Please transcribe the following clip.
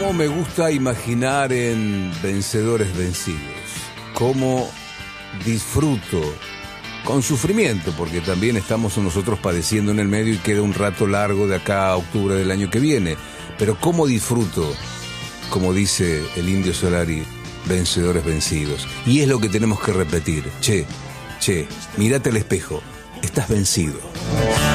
Cómo me gusta imaginar en vencedores vencidos. Cómo disfruto, con sufrimiento, porque también estamos nosotros padeciendo en el medio y queda un rato largo de acá a octubre del año que viene. Pero cómo disfruto, como dice el Indio Solari, vencedores vencidos. Y es lo que tenemos que repetir. Che, mírate al espejo, estás vencido.